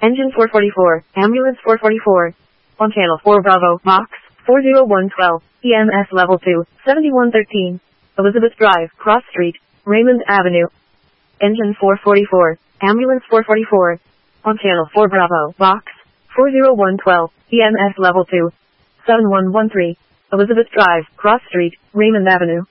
Engine 444, Ambulance 444. On Channel 4 Bravo, Box 40112, EMS Level 2, 7113. Elizabeth Drive, Cross Street, Raymond Avenue. Engine 444, Ambulance 444. On Channel 4 Bravo, Box 40112, EMS Level 2, 7113. Elizabeth Drive, Cross Street, Raymond Avenue.